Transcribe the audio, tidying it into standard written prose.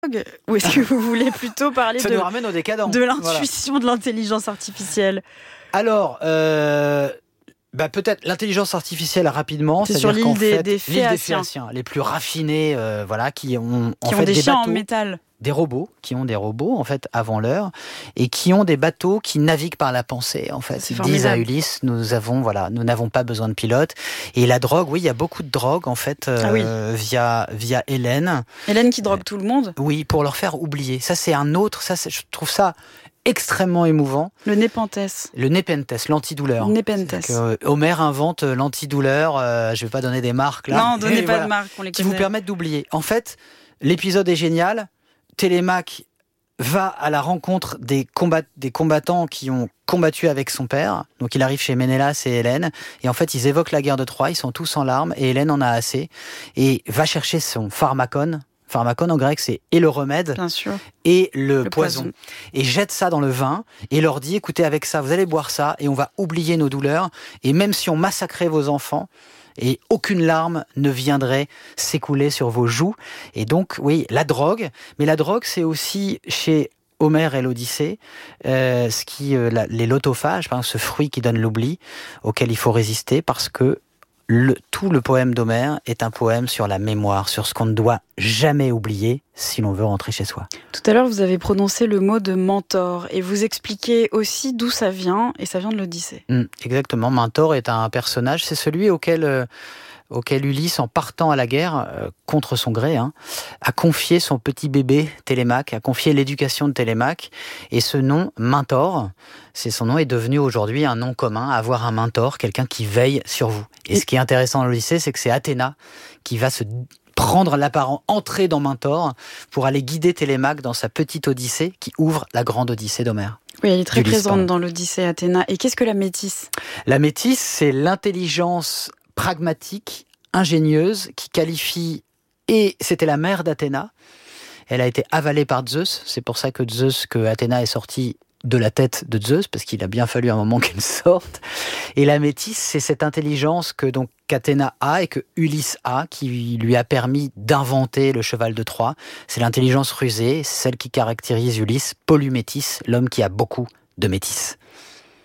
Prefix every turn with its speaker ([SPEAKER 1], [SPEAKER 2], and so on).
[SPEAKER 1] Ou est-ce que vous voulez plutôt parler
[SPEAKER 2] Ça nous ramène au décadent.
[SPEAKER 1] de l'intuition de l'intelligence artificielle ?
[SPEAKER 2] Alors, peut-être l'intelligence artificielle rapidement.
[SPEAKER 1] C'est sur l'île des
[SPEAKER 2] l'île des
[SPEAKER 1] Phéaciens.
[SPEAKER 2] Phéaciens, les plus raffinés, qui ont
[SPEAKER 1] Des
[SPEAKER 2] des
[SPEAKER 1] chiens en
[SPEAKER 2] bateaux,
[SPEAKER 1] métal.
[SPEAKER 2] des robots, qui ont des robots en fait avant l'heure, et qui ont des bateaux qui naviguent par la pensée. En fait,
[SPEAKER 1] C'est
[SPEAKER 2] ils disent à
[SPEAKER 1] formidable.
[SPEAKER 2] Ulysse, nous n'avons pas besoin de pilote. Et la drogue, oui, il y a beaucoup de drogue en fait via Hélène.
[SPEAKER 1] Hélène qui drogue tout le monde.
[SPEAKER 2] Oui, pour leur faire oublier. Ça, c'est un autre. Je trouve ça extrêmement émouvant.
[SPEAKER 1] Le Népenthes.
[SPEAKER 2] Le Népenthes, l'antidouleur.
[SPEAKER 1] Népenthes.
[SPEAKER 2] Homère invente l'antidouleur. Je vais pas donner des marques là.
[SPEAKER 1] Non, donnez
[SPEAKER 2] Et
[SPEAKER 1] pas de marque, on les
[SPEAKER 2] qui
[SPEAKER 1] connaît.
[SPEAKER 2] vous permettent d'oublier. En fait, l'épisode est génial. Télémaque va à la rencontre des combattants qui ont combattu avec son père. Donc il arrive chez Ménélas et Hélène. Et en fait, ils évoquent la guerre de Troie. Ils sont tous en larmes. Et Hélène en a assez. Et va chercher son pharmacone. Pharmacone en grec, c'est et le remède
[SPEAKER 1] Bien sûr.
[SPEAKER 2] et le poison. Et jette ça dans le vin et leur dit, écoutez, avec ça, vous allez boire ça et on va oublier nos douleurs. Et même si on massacrait vos enfants, et aucune larme ne viendrait s'écouler sur vos joues. Et donc, oui, la drogue. Mais la drogue, c'est aussi chez Homère et l'Odyssée, les lotophages, par exemple, ce fruit qui donne l'oubli, auquel il faut résister parce que tout le poème d'Homère est un poème sur la mémoire, sur ce qu'on ne doit jamais oublier si l'on veut rentrer chez soi.
[SPEAKER 1] Tout à l'heure, vous avez prononcé le mot de mentor et vous expliquez aussi d'où ça vient, et ça vient de l'Odyssée.
[SPEAKER 2] Exactement, Mentor est un personnage, c'est celui auquel Ulysse, en partant à la guerre, contre son gré, a confié son petit bébé Télémaque, a confié l'éducation de Télémaque. Et ce nom, Mentor, son nom est devenu aujourd'hui un nom commun, avoir un mentor, quelqu'un qui veille sur vous. Et ce qui est intéressant dans l'Odyssée, c'est que c'est Athéna qui va se prendre l'apparent, entrer dans Mentor pour aller guider Télémaque dans sa petite Odyssée qui ouvre la grande Odyssée d'Homère.
[SPEAKER 1] Oui, elle est très présente dans l'Odyssée, Athéna. Et qu'est-ce que la métisse ?
[SPEAKER 2] La métisse, c'est l'intelligence pragmatique, ingénieuse, qui qualifie, et c'était la mère d'Athéna. Elle a été avalée par Zeus, c'est pour ça que Athéna est sortie de la tête de Zeus, parce qu'il a bien fallu un moment qu'elle sorte. Et la métisse, c'est cette intelligence qu'Athéna a et que Ulysse a, qui lui a permis d'inventer le cheval de Troie. C'est l'intelligence rusée, c'est celle qui caractérise Ulysse, polymétis, l'homme qui a beaucoup de métis.